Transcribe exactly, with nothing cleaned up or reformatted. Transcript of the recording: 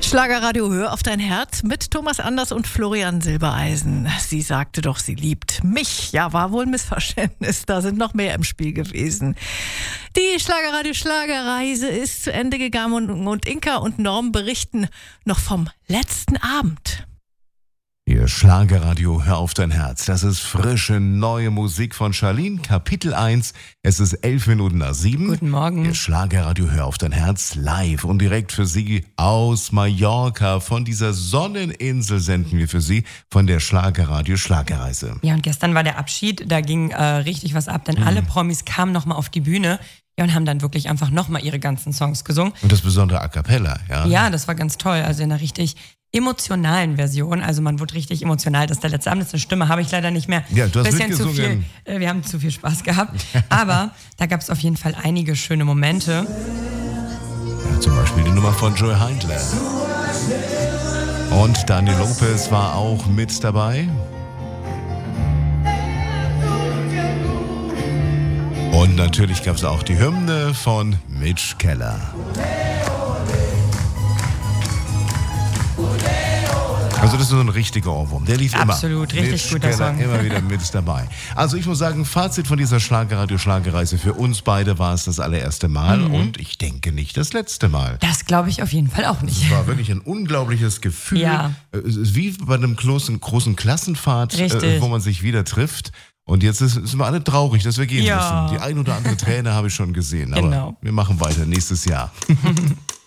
Schlagerradio, hör auf dein Herz mit Thomas Anders und Florian Silbereisen. Sie sagte doch, sie liebt mich. Ja, war wohl ein Missverständnis. Da sind noch mehr im Spiel gewesen. Die Schlagerradio Schlagerreise ist zu Ende gegangen und Inka und Norm berichten noch vom letzten Abend. Ihr Schlagerradio, hör auf dein Herz. Das ist frische, neue Musik von Charlene, Kapitel eins. Es ist elf Minuten nach sieben. Guten Morgen. Ihr Schlagerradio, hör auf dein Herz, live und direkt für Sie aus Mallorca. Von dieser Sonneninsel senden wir für Sie von der Schlagerradio Schlagerreise. Ja, und gestern war der Abschied, da ging äh, richtig was ab, denn mhm. alle Promis kamen nochmal auf die Bühne. Ja, und haben dann wirklich einfach nochmal ihre ganzen Songs gesungen. Und das besondere A Cappella, ja? Ja, das war ganz toll, also in einer richtig emotionalen Version, also man wurde richtig emotional, das ist der letzte Abend, das ist eine Stimme, habe ich leider nicht mehr. Ja, du hast Bisschen zu mitgesungen. viel, äh, wir haben zu viel Spaß gehabt, aber da gab es auf jeden Fall einige schöne Momente. Ja, zum Beispiel die Nummer von Joey Heindler. Und Daniel Lopez war auch mit dabei. Und natürlich gab es auch die Hymne von Mitch Keller. Also das ist so ein richtiger Ohrwurm. Der lief immer. Absolut, richtig Mitch guter Keller Song. immer wieder mit dabei. Also ich muss sagen, Fazit von dieser Schlagerradio-Schlagerreise. Für uns beide war es das allererste Mal Mhm. und ich denke nicht das letzte Mal. Das glaube ich auf jeden Fall auch nicht. Es war wirklich ein unglaubliches Gefühl. Ja. Es ist wie bei einem großen, großen Klassenfahrt, Richtig. äh, wo man sich wieder trifft. Und jetzt ist, sind wir alle traurig, dass wir gehen Ja. müssen. Die ein oder andere Träne habe ich schon gesehen. Aber Genau. wir machen weiter nächstes Jahr.